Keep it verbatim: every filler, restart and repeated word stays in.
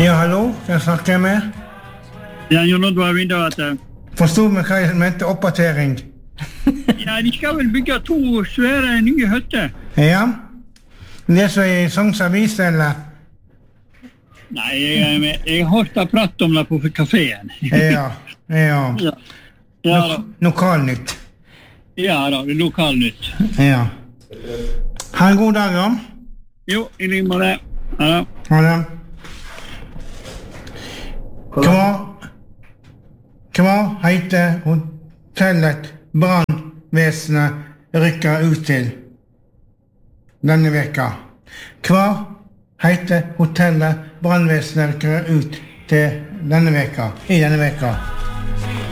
Ja, hallo, hvem snakker jeg med? Ja, Jon Oddvar Vintervater. Forstod meg hva jeg mente oppdatering. Ja, de skal vel bygge to svære nye hytter. Ja, det som er i Sogns Avis, eller? Nei, jeg, jeg har hørt prat om det på kaféen. Ja, ja. Ja, ja da. Lokalnytt. Ja da, det er lokalnytt. Ja. Ha en god dag, da. Jo, i like med det. Ja da. Ha det. Hva, hva heter hotellet brannvesenet rykker ut til denne veka? Hva heter hotellet brannvesenet rykker ut til denne veka, i denne veka?